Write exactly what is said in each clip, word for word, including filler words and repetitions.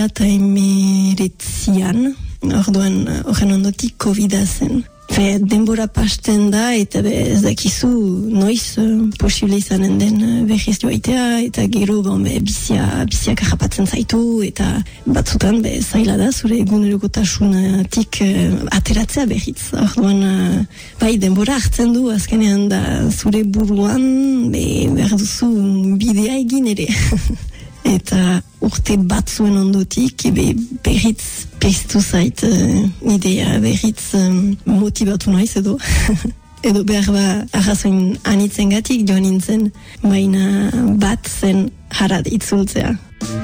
eta emeretzian, orduan horren ondotik COVID-a zen. Fe, denbora pasten da, eta be, ez dakizu noiz uh, posible izanen den uh, berriz joaitea, eta gero bon, be, bizia, biziak harrapatzen zaitu, eta batzutan be, zaila da, zure egunerokotasunatik uh, ateratzea berriz. Orduan, uh, bai, denbora hartzen du, azkenean da zure buruan, be, behar duzu bidea egin ere. Eta urte batzuen ondotik, be, berriz piztu zait uh, idea, berriz um, motibatu naiz edo. Edo behar ba arrazoin anitzen gatik joan nintzen, baina bat zen harrat itzultzea.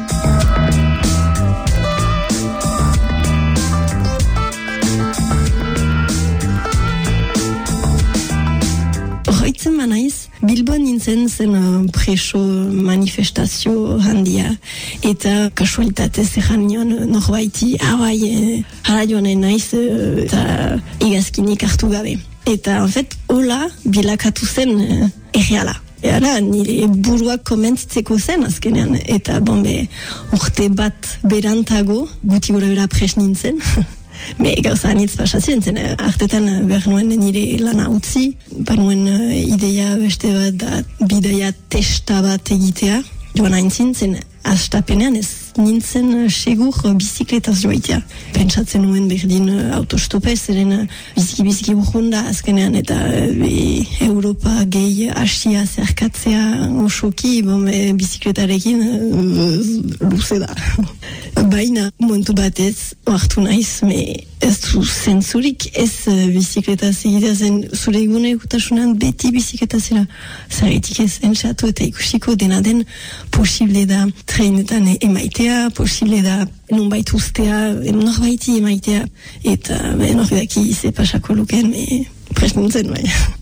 Horretzen manaiz, Bilbon nintzen zen uh, preso manifestazio handia, eta kasualitatez erran nion norbaiti, hauai, eh, hara joanen naiz, uh, eta igazkinik hartu gabe. Eta, en fait, hola bilakatu zen uh, erreala. Eta nire buruak komentitzeko zen azkenean, eta bombe urte bat berantago, guti gora bera pres nintzen, Me gauza anitz pasatzen zen, hartetan behar nuen nire lana utzi, behar nuen uh, ideia beste bat da bidaia testa bat egitea, joan haintzin zen astapenean ez nintzen uh, segur uh, bizikletaz joaitea. Pentsatzen nuen berdin uh, autostopez, zeren uh, biziki-biziki burrunda azkenean eta uh, Europa gehi Asia zerkatzea osoki, bon, e, bizikletarekin uh, luze da. Baina, momentu batez, oartu naiz, me ez du zentzurik, ez uh, bizikletaz egitea zen zure egune ekutasunan beti bizikletazera. Zaretik ez entzatu eta ikusiko dena den posible da trenetan emaitea, posible da nonbait ustea, norbaiti emaitea, eta be, norbidaki ze pasako luken, me prest nintzen, bai.